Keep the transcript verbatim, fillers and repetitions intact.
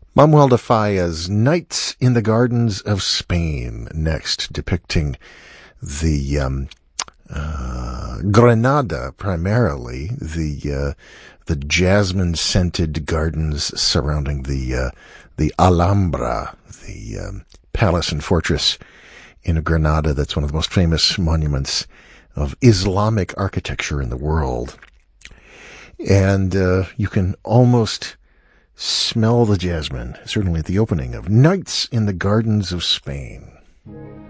Manuel de Falla's Nights in the Gardens of Spain, next, depicting the um, uh, Granada, primarily, the uh, the jasmine-scented gardens surrounding the uh, the Alhambra, the um, palace and fortress in Granada that's one of the most famous monuments of Islamic architecture in the world. And uh, you can almost smell the jasmine, certainly at the opening of Nights in the Gardens of Spain.